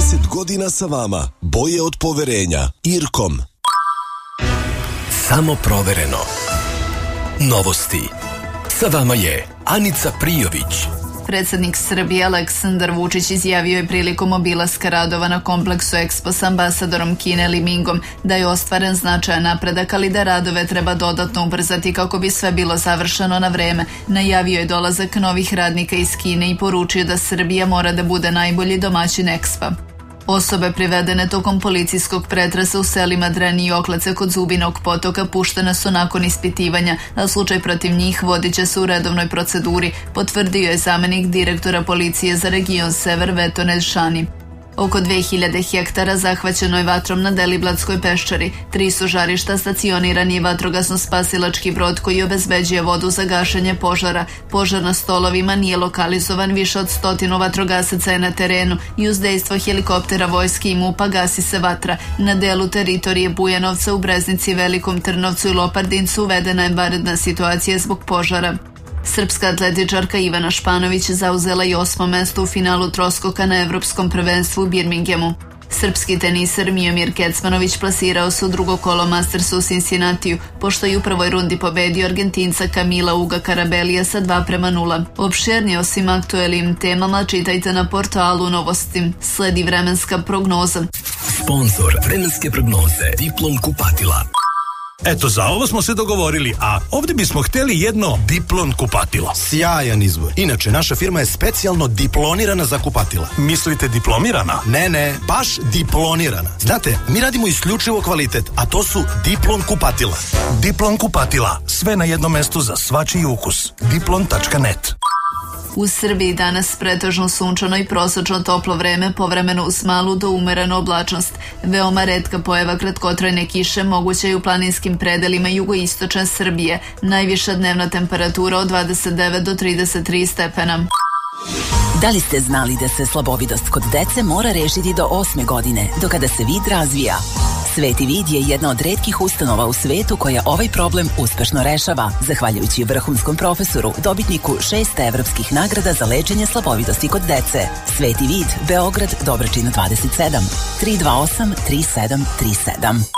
20 godina sa vama. Boje od poverenja. Irkom. Samo provereno. Novosti. Sa vama je Anica Prijović. Predsjednik Srbije Aleksandar Vučić izjavio je prilikom obilaska radova na kompleksu Expo s ambasadorom Kine Li Mingom da je ostvaren značajan napredak, ali da radove treba dodatno ubrzati kako bi sve bilo završeno na vreme. Najavio je dolazak novih radnika iz Kine i poručio da Srbija mora da bude najbolji domaćin Expa. Osobe privedene tokom policijskog pretresa u selima Dreni i Oklace kod Zubinog potoka puštene su nakon ispitivanja, a slučaj protiv njih vodit će se u redovnoj proceduri, potvrdio je zamenik direktora policije za region Sever Vetone Šani. Oko 2000 hektara zahvaćeno je vatrom na Deliblatskoj peščari. 3 su žarišta, stacioniran je vatrogasno-spasilački brod koji obezbeđuje vodu za gašenje požara. Požar na Stolovima nije lokalizovan, više od 100 vatrogasaca je na terenu i uz dejstvo helikoptera vojske i MUP-a gasi se vatra. Na delu teritorije Bujanovca, u Breznici, Velikom Trnovcu i Lopardincu uvedena je vanredna situacija zbog požara. Srpska atletičarka Ivana Španović zauzela je 8. mesto u finalu troskoka na Evropskom prvenstvu u Birminghamu. Srpski teniser Miomir Kecmanović plasirao se u drugo kolo Mastersa u Cincinnatiju, pošto je u prvoj rundi pobedio Argentinca Camila Uga Carabellija sa 2:0. Opširnije o svim aktuelnim temama čitajte na portalu Novosti. Sledi vremenska prognoza. Sponzor vremenske prognoze Diplom kupatila. Eto, za ovo smo se dogovorili, a ovdje bismo htjeli jedno Diplon kupatilo. Sjajan izbor. Inače, naša firma je specijalno diplonirana za kupatila. Mislite diplomirana? Ne, baš diplonirana. Znate, mi radimo isključivo kvalitet, a to su Diplon kupatila. Diplon kupatila. Sve na jednom mestu za svačiji ukus. Diplon.net. U Srbiji danas pretežno sunčano i prosečno toplo vreme, povremeno uz malu do umerenu oblačnost. Veoma retka pojava kratkotrajne kiše moguća je u planinskim predelima jugoistočne Srbije. Najviša dnevna temperatura od 29 do 33 stepena. Da li ste znali da se slabovidost kod dece mora rešiti do 8. godine, do kada se vid razvija? Sveti vid je jedna od retkih ustanova u svetu koja ovaj problem uspešno rešava, zahvaljujući vrhunskom profesoru, dobitniku 6 evropskih nagrada za lečenje slabovidosti kod dece. Sveti vid, Beograd, Dobračina 27, 328 3737.